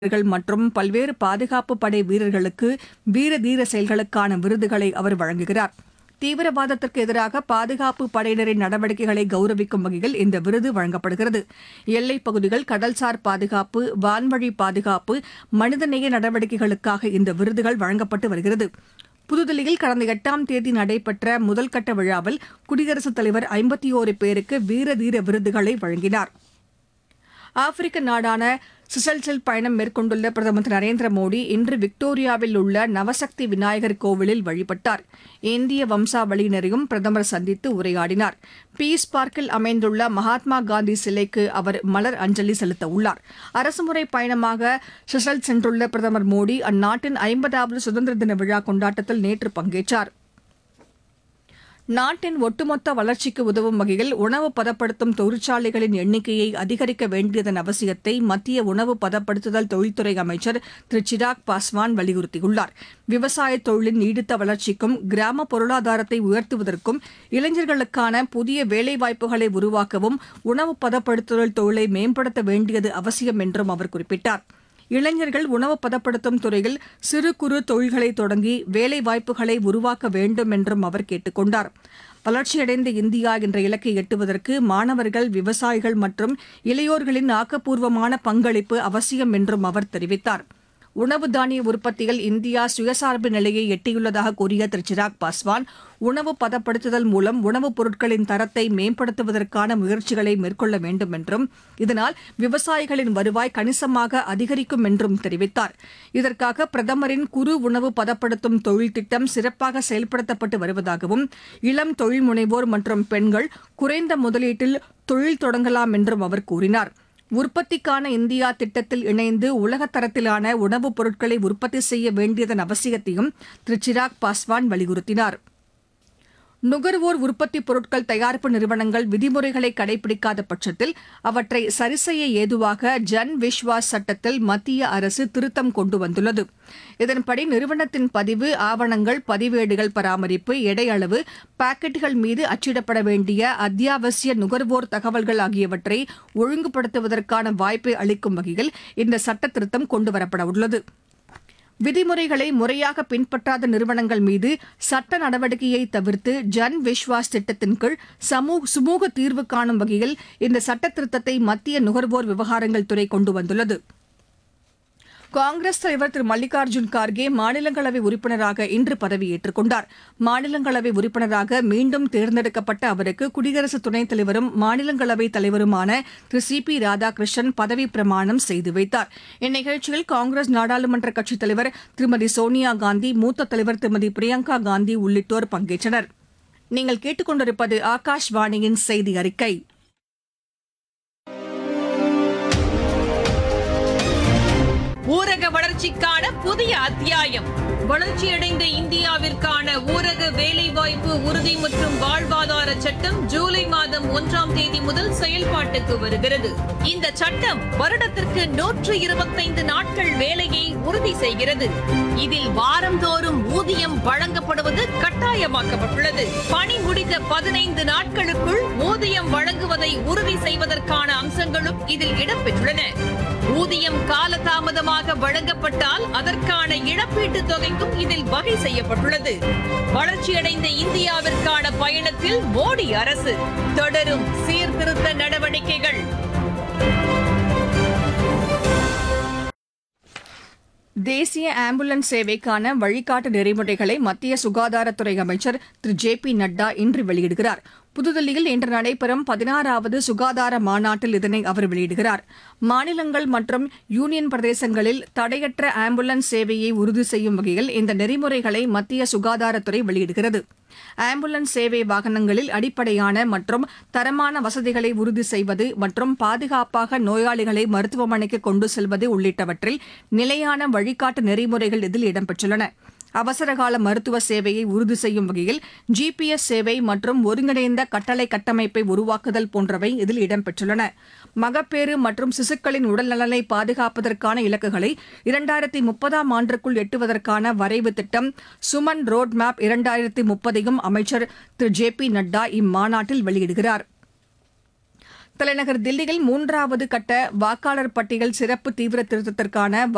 வீரர்கள் மற்றும் பல்வேறு பாதுகாப்பு படை வீரர்களுக்கு வீர தீர செயல்களுக்கான விருதுகளை அவர் வழங்குகிறார். தீவிரவாதத்திற்கு எதிராக பாதுகாப்பு படையினரின் நடவடிக்கைகளை கௌரவிக்கும் வகையில் இந்த விருது வழங்கப்படுகிறது. எல்லைப் பகுதிகள், கடல்சார் பாதுகாப்பு, வான்வழி பாதுகாப்பு, மனிதநேய நடவடிக்கைகளுக்காக இந்த விருதுகள் வழங்கப்பட்டு வருகிறது. புதுதில்லியில் கடந்த 8ஆம் தேதி நடைபெற்ற முதல்கட்ட விழாவில் குடியரசுத் தலைவர் 51 பேருக்கு வீர தீர விருதுகளை வழங்கினார். ஆப்பிரிக்க நாடான சிசல்ஸில் பயணம் மேற்கொண்டுள்ள பிரதமர் திரு நரேந்திர மோடி இன்று விக்டோரியாவில் உள்ள நவசக்தி விநாயகர் கோவிலில் வழிபட்டார். இந்திய வம்சாவளியினரையும் பிரதமர் சந்தித்து உரையாடினார். பீஸ் பார்க்கில் அமைந்துள்ள மகாத்மா காந்தி சிலைக்கு அவர் மலர் அஞ்சலி செலுத்த உள்ளார். அரசுமுறை பயணமாக சிசல்ஸ் சென்றுள்ள பிரதமர் மோடி அந்நாட்டின் 50வது சுதந்திர தின விழா கொண்டாட்டத்தில் நேற்று பங்கேற்றார். நாட்டின் ஒட்டுமொத்த வளர்ச்சிக்கு உதவும் வகையில் உணவு பதப்படுத்தும் தொழிற்சாலைகளின் எண்ணிக்கையை அதிகரிக்க வேண்டியதன் அவசியத்தை மத்திய உணவு பதப்படுத்துதல் தொழில்துறை அமைச்சர் திரு சிராக் பாஸ்வான் வலியுறுத்தியுள்ளார். விவசாய தொழிலின் நீடித்த வளர்ச்சிக்கும் கிராம பொருளாதாரத்தை உயர்த்துவதற்கும் இளைஞர்களுக்கான புதிய வேலைவாய்ப்புகளை உருவாக்கவும் உணவு பதப்படுத்துதல் தொழிலை மேம்படுத்த வேண்டியது அவசியம் என்றும் அவர் குறிப்பிட்டார். இளைஞர்கள் உணவு பதப்படுத்தும் துறையில் சிறு குறு தொழில்களை தொடங்கி வேலைவாய்ப்புகளை உருவாக்க வேண்டும் என்றும் அவர் கேட்டுக் கொண்டார். வளர்ச்சியடைந்த இந்தியா என்ற இலக்கை எட்டுவதற்கு மாணவர்கள், விவசாயிகள் மற்றும் இளையோர்களின் ஆக்கப்பூர்வமான பங்களிப்பு அவசியம் என்றும் அவர் தெரிவித்தார். உணவு தானிய உற்பத்தியில் இந்தியா சுயசார்பு நிலையை எட்டியுள்ளதாக கூறிய திரு சிராக் பாஸ்வான், உணவு பதப்படுத்துதல் மூலம் உணவுப் பொருட்களின் தரத்தை மேம்படுத்துவதற்கான முயற்சிகளை மேற்கொள்ள வேண்டும் என்றும் இதனால் விவசாயிகளின் வருவாய் கணிசமாக அதிகரிக்கும் என்றும் தெரிவித்தார். இதற்காக பிரதமரின் குறு உணவு பதப்படுத்தும் தொழில் திட்டம் சிறப்பாக செயல்படுத்தப்பட்டு வருவதாகவும் இளம் தொழில் முனைவோர் மற்றும் பெண்கள் குறைந்த முதலீட்டில் தொழில் தொடங்கலாம் என்றும் அவர் கூறினார். உற்பத்திக்கான இந்தியா திட்டத்தில் இணைந்து உலகத் தரத்திலான உணவுப் பொருட்களை உற்பத்தி செய்ய வேண்டியதன் அவசியத்தையும் திரு சிராக் பாஸ்வான் வலியுறுத்தினார். நுகர்வோர் உற்பத்திப் பொருட்கள் தயாரிப்பு நிறுவனங்கள் விதிமுறைகளை கடைபிடிக்காத பட்சத்தில் அவற்றை சரிசெய்ய ஏதுவாக ஜன் விஸ்வாஸ் சட்டத்தில் மத்திய அரசு திருத்தம் கொண்டு வந்துள்ளது. இதன்படி நிறுவனத்தின் பதிவு, ஆவணங்கள், பதிவேடுகள் பராமரிப்பு, எடை அளவு, பாக்கெட்டுகள் மீது அச்சிடப்பட வேண்டிய அத்தியாவசிய நுகர்வோர் தகவல்கள் ஆகியவற்றை ஒழுங்குபடுத்துவதற்கான வாய்ப்பை அளிக்கும் வகையில் இந்த சட்ட திருத்தம் கொண்டுவரப்பட உள்ளது. விதிமுறைகளை முறையாக பின்பற்றாத நிறுவனங்கள் மீது சட்ட நடவடிக்கையை தவிர்த்து ஜன் விஸ்வாஸ் திட்டத்தின் கீழ் சுமூக தீர்வு காணும் வகையில் இந்த சட்ட திருத்தத்தை மத்திய நுகர்வோர் விவகாரங்கள் துறை கொண்டு வந்துள்ளது. காங்கிரஸ் தலைவர் திரு மல்லிகார்ஜுன் கார்கே மாநிலங்களவை உறுப்பினராக இன்று பதவியேற்றுக் கொண்டார். மாநிலங்களவை உறுப்பினராக மீண்டும் தேர்ந்தெடுக்கப்பட்ட அவருக்கு குடியரசு துணைத் தலைவரும் மாநிலங்களவை தலைவருமான திரு சி.பி. ராதாகிருஷ்ணன் பதவிப் பிரமாணம் செய்து வைத்தார். இந்நிகழ்ச்சியில் காங்கிரஸ் நாடாளுமன்ற கட்சித் தலைவர் திருமதி சோனியா காந்தி, மூத்த தலைவர் திருமதி பிரியங்கா காந்தி உள்ளிட்டோர் பங்கேற்றனர். நீங்கள் கேட்டுக் கொண்டிருப்பது ஆகாஷ்வாணியின் செய்தி அறிக்கை. ஊரக வளர்ச்சிக்கான புதிய அத்தியாயம். வளர்ச்சியடைந்த இந்தியாவிற்கான ஊரக வேலைவாய்ப்பு உறுதி மற்றும் வாழ்வாதார சட்டம் ஜூலை மாதம் 1ஆம் தேதி முதல் செயல்பாட்டுக்கு வருகிறது. இந்த சட்டம் வருடத்திற்கு 125 நாட்கள் வேலையை உறுதி செய்கிறது. இதில் வாரந்தோறும் ஊதியம் வழங்கப்படுவது கட்டாயமாக்கப்பட்டுள்ளது. பணி முடிந்த 15 நாட்களுக்குள் ஊதியம் வழங்குவதை உறுதி செய்வதற்கான அம்சங்களும் இதில் இடம்பெற்றுள்ளன. ஊதியம் காலதாமதமாக வழங்கப்பட்டால் அதற்கான இழப்பீட்டுத் தொகைக்கும் இதில் வகை செய்யப்பட்டுள்ளது. வளர்ச்சியடைந்த இந்தியாவிற்கான பயணத்தில் மோடி அரசு தொடரும் சீர்திருத்த நடவடிக்கைகள். தேசிய ஆம்புலன்ஸ் சேவைக்கான வழிகாட்டு நெறிமுறைகளை மத்திய சுகாதாரத்துறை அமைச்சர் திரு ஜே.பி. நட்டா இன்று வெளியிடுகிறார். புதுதில்லியில் இன்று நடைபெறும் 16வது சுகாதார மாநாட்டில் இதனை அவர் வெளியிடுகிறார். மாநிலங்கள் மற்றும் யூனியன் பிரதேசங்களில் தடையற்ற ஆம்புலன்ஸ் சேவையை உறுதி செய்யும் வகையில் இந்த நெறிமுறைகளை மத்திய சுகாதாரத்துறை வெளியிடுகிறது. ஆம்புலன்ஸ் சேவை வாகனங்களில் அடிப்படையான மற்றும் தரமான வசதிகளை உறுதி செய்வது மற்றும் பாதுகாப்பாக நோயாளிகளை மருத்துவமனைக்கு கொண்டு செல்வது உள்ளிட்டவற்றில் நிலையான வழிகாட்டு நெறிமுறைகள் இதில் இடம்பெற்றுள்ளன. அவசரகால மருத்துவ சேவையை உறுதி செய்யும் வகையில் GPS சேவை மற்றும் ஒருங்கிணைந்த கட்டளை கட்டமைப்பை உருவாக்குதல் போன்றவை இதில் இடம்பெற்றுள்ளன. மகப்பேறு மற்றும் சிசுக்களின் உடல்நலனை பாதுகாப்பதற்கான இலக்குகளை 2030ஆம் ஆண்டிற்குள் எட்டுவதற்கான வரைவு திட்டம் சுமன் ரோட் மேப் 2030ஐயும் அமைச்சர் திரு ஜே.பி. நட்டா இம்மாநாட்டில் வெளியிடுகிறார். தலைநகர் தில்லியில் 3வது கட்ட வாக்காளர் பட்டியல் சிறப்பு தீவிர திருத்தத்திற்கான